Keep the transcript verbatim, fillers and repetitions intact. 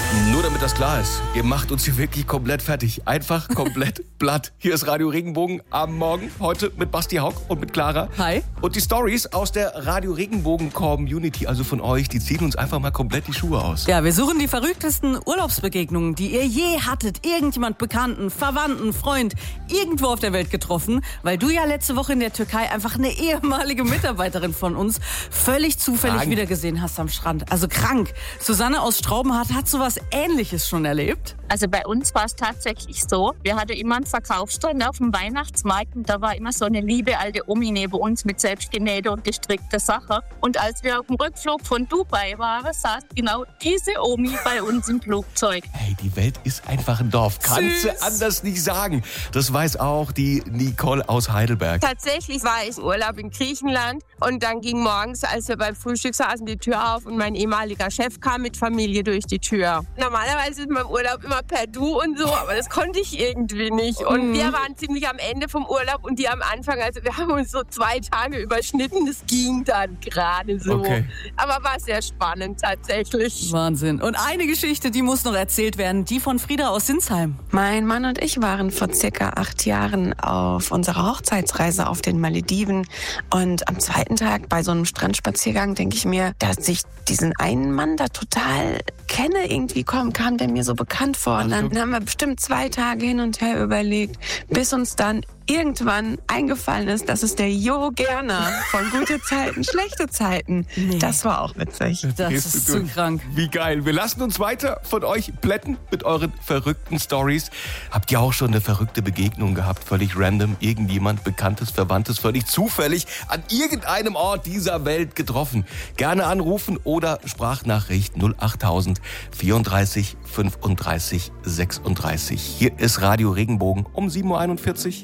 Nur damit das klar ist, ihr macht uns hier wirklich komplett fertig. Einfach komplett platt. Hier ist Radio Regenbogen am Morgen. Heute mit Basti Haug und mit Clara. Hi. Und die Stories aus der Radio Regenbogen Community, also von euch, die ziehen uns einfach mal komplett die Schuhe aus. Ja, wir suchen die verrücktesten Urlaubsbegegnungen, die ihr je hattet. Irgendjemand Bekannten, Verwandten, Freund, irgendwo auf der Welt getroffen. Weil du ja letzte Woche in der Türkei einfach eine ehemalige Mitarbeiterin von uns völlig zufällig Krank. wiedergesehen hast am Strand. Also krank. Susanne aus Straubenhardt hat sowas Ähnliches schon erlebt. Also bei uns war es tatsächlich so, wir hatten immer einen Verkaufsstand auf dem Weihnachtsmarkt und da war immer so eine liebe alte Omi neben uns mit selbstgenähte und gestrickter Sache. Und als wir auf dem Rückflug von Dubai waren, saß genau diese Omi bei uns im Flugzeug. Hey, die Welt ist einfach ein Dorf. Kannst du anders nicht sagen. Das weiß auch die Nicole aus Heidelberg. Tatsächlich war ich im Urlaub in Griechenland und dann ging morgens, als wir beim Frühstück saßen, die Tür auf und mein ehemaliger Chef kam mit Familie durch die Tür. Normalerweise ist man im Urlaub immer per Du und so, aber das konnte ich irgendwie nicht. Und wir waren ziemlich am Ende vom Urlaub und die am Anfang, also wir haben uns so zwei Tage überschnitten, das ging dann gerade so. Okay. Aber war sehr spannend tatsächlich. Wahnsinn. Und eine Geschichte, die muss noch erzählt werden, die von Frieda aus Sinsheim. Mein Mann und ich waren vor circa acht Jahren auf unserer Hochzeitsreise auf den Malediven. Und am zweiten Tag bei so einem Strandspaziergang denke ich mir, dass ich diesen einen Mann da total kenne. Irgendwie komm, kam der mir so bekannt vor. Und dann haben wir bestimmt zwei Tage hin und her überlegt, bis uns dann irgendwann eingefallen ist, dass es der Jo Gerner von Gute Zeiten, Schlechte Zeiten. Nee. Das war auch witzig. Das Gehst ist du zu durch. krank. Wie geil. Wir lassen uns weiter von euch plätten mit euren verrückten Stories. Habt ihr auch schon eine verrückte Begegnung gehabt? Völlig random. Irgendjemand Bekanntes, Verwandtes, völlig zufällig an irgendeinem Ort dieser Welt getroffen. Gerne anrufen oder Sprachnachricht null achttausend vierunddreißig fünfunddreißig sechsunddreißig. Hier ist Radio Regenbogen um sieben Uhr einundvierzig.